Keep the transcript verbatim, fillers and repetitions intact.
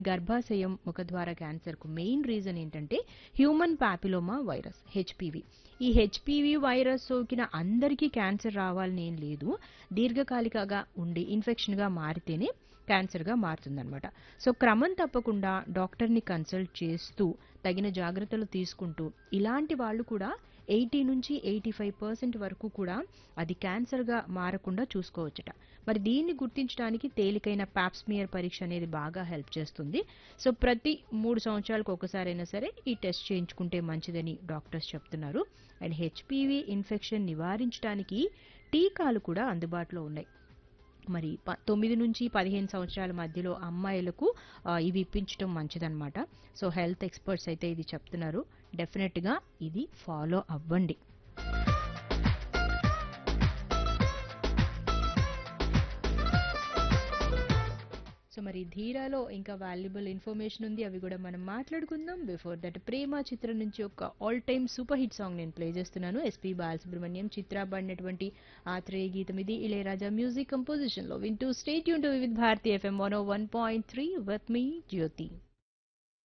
గర్భాశయం ముఖద్వార క్యాన్సర్కు main reason ఏంటంటే human papilloma virus HPV. ఈ హెచ్పివి వైరస్ సోకిన అందరికీ క్యాన్సర్ రావాలని ఏం లేదు. దీర్ఘకాలికగా ఉండి ఇన్ఫెక్షన్గా మారితేనే క్యాన్సర్గా మారుతుందన్నమాట. సో క్రమం తప్పకుండా డాక్టర్ని కన్సల్ట్ చేస్తూ తగిన జాగ్రత్తలు తీసుకుంటూ ఇలాంటి వాళ్ళు కూడా ఎయిటీ నుంచి ఎయిటీ ఫైవ్ పర్సెంట్ వరకు కూడా అది క్యాన్సర్గా మారకుండా చూసుకోవచ్చట. మరి దీన్ని గుర్తించడానికి తేలికైన పాప్స్మియర్ పరీక్ష అనేది బాగా హెల్ప్ చేస్తుంది. సో ప్రతి మూడు సంవత్సరాలకు ఒకసారైనా సరే ఈ టెస్ట్ చేయించుకుంటే మంచిదని డాక్టర్స్ చెప్తున్నారు. అండ్ హెచ్పివి ఇన్ఫెక్షన్ నివారించడానికి టీకాలు కూడా అందుబాటులో ఉన్నాయి. మరి ప తొమ్మిది నుంచి పదిహేను సంవత్సరాల మధ్యలో అమ్మాయిలకు ఆ, ఇవి ఇప్పించడం మంచిదన్నమాట. సో హెల్త్ ఎక్స్పర్ట్స్ అయితే ఇది చెప్తున్నారు. డెఫినెట్గా ఇది ఫాలో అవ్వండి. సో మరి ధీరాలో ఇంకా వాల్యుబుల్ ఇన్ఫర్మేషన్ ఉంది, అవి కూడా మనం మాట్లాడుకుందాం. బిఫోర్ దట్ ప్రేమ చిత్రం నుంచి ఒక all time super hit song నేను ప్లే చేస్తున్నాను. ఎస్పీ బాలసుబ్రహ్మణ్యం చిత్ర పాడినటువంటి ఆత్రేయ గీతం ఇది. ఇళయరాజా మ్యూజిక్ కంపోజిషన్ లో వింటూ state Yoon to with Bharati FM one oh one point three with me Jyothi.